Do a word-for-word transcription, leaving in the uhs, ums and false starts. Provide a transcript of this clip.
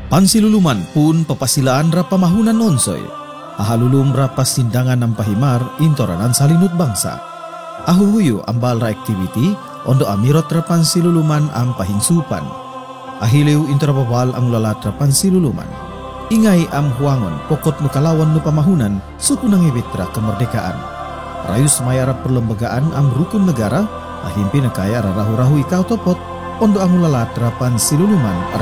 Pansiluluman pun papasilaan ra pamahunan nonsoy. Ahalulum ra pasindangan ng pahimar intoranan salinut bangsa. Ahuhuyo ambal ra activity ondo amirot ra pansiluluman ang pahinsupan. Ahiliw intrabawal ang lalat ra pansiluluman. Ingay am huangon pokot no kalawan no pamahunan suku nang ibitra kemerdekaan. Rayus mayarap perlembagaan am rukun negara ahimpi na kaya rarahu-rahu ikaw topot ondo ang lalat ra pansiluluman